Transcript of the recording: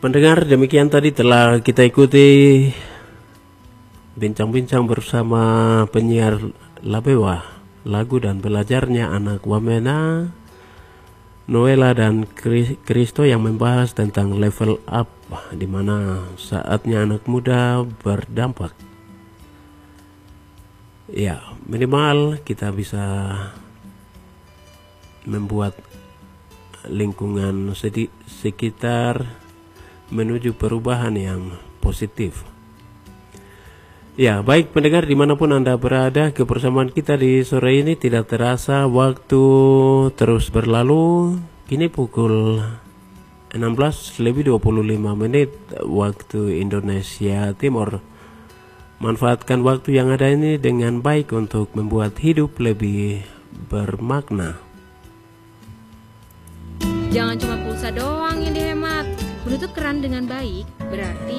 pendengar, demikian tadi telah kita ikuti bincang-bincang bersama penyiar Labewa, lagu dan belajarnya anak Wamena, Noela dan Kristo yang membahas tentang level up, di mana saatnya anak muda berdampak. Ya, minimal kita bisa membuat lingkungan sekitar menuju perubahan yang positif. Ya, baik pendengar dimanapun Anda berada, kebersamaan kita di sore ini tidak terasa waktu terus berlalu. Kini pukul 16:25 waktu Indonesia Timur. Manfaatkan waktu yang ada ini dengan baik untuk membuat hidup lebih bermakna. Jangan cuma pulsa doang yang dihemat. Menutup keran dengan baik berarti